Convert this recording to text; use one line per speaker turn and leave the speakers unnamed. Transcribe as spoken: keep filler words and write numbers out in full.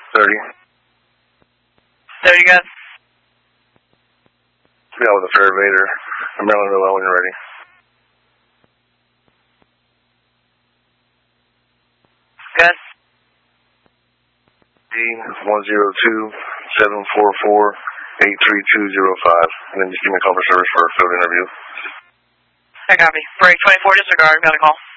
thirty.
thirty, good.
Yeah, with a Fair Vader. Maryland Noel when you're ready.
Good.
D one zero two seven four four eight three two zero five. And then just give me a call for service for a field interview.
I copy. Break twenty-four, disregard. Got a call.